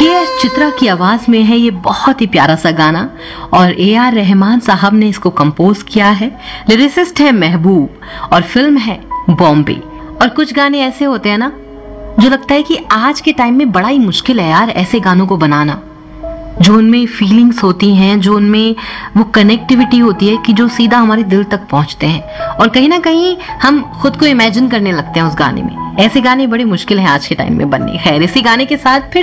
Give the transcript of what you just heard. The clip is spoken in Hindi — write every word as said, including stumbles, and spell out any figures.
के एस चित्रा की आवाज में है ये बहुत ही प्यारा सा गाना और ए आर रहमान साहब ने इसको कंपोज किया है। लिरिसिस्ट है महबूब और फिल्म है बॉम्बे। और कुछ गाने ऐसे होते हैं ना जो लगता है कि आज के टाइम में बड़ा ही मुश्किल है यार ऐसे गानों को बनाना, जो उनमें फीलिंग्स होती हैं, जो उनमें वो कनेक्टिविटी होती है कि जो सीधा हमारे दिल तक पहुंचते हैं और कहीं ना कहीं हम खुद को इमेजिन करने लगते हैं उस गाने में। ऐसे गाने बड़े मुश्किल हैं आज के टाइम में बनने। खैर, इसी गाने के साथ फिर